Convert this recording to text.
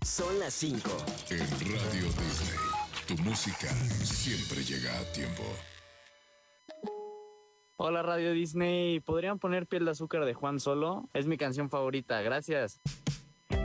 Son las 5. En Radio Disney, tu música siempre llega a tiempo. Hola Radio Disney, ¿podrían poner Piel de Azúcar de Juan Solo? Es mi canción favorita, gracias.